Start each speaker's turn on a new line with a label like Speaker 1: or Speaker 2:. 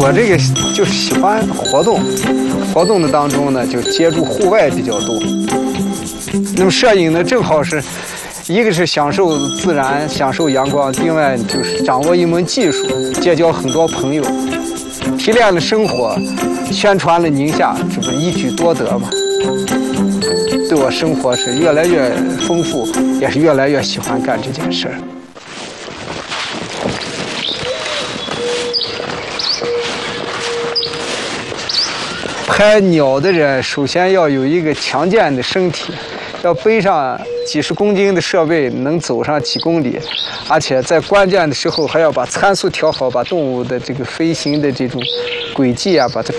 Speaker 1: 我这个就是喜欢活动，活动的当中呢，就接触户外比较多。那么摄影呢，正好是一个是享受自然、享受阳光，另外就是掌握一门技术，结交很多朋友，提炼了生活，宣传了宁夏，这不一举多得嘛？对我生活是越来越丰富，也是越来越喜欢干这件事儿。拍鸟的人，首先要有一个强健的身体，要背上几十公斤的设备，能走上几公里，而且在关键的时候还要把参数调好，把动物的这个飞行的这种轨迹啊，把它